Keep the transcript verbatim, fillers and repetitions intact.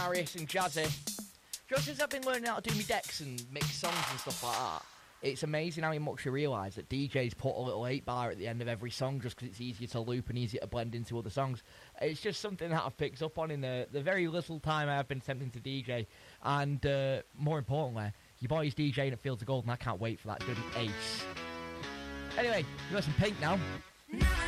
Darius and Jazzy. Just since I've been learning how to do my decks and mix songs and stuff like that, it's amazing how much you realise that D Js put a little eight bar at the end of every song just because it's easier to loop and easier to blend into other songs. It's just something that I've picked up on in the, the very little time I've been attempting to D J. And uh, more importantly, your boy's DJing at Fields of Gold, and I can't wait for that. It's going to be ace. Anyway, you got some Pink now.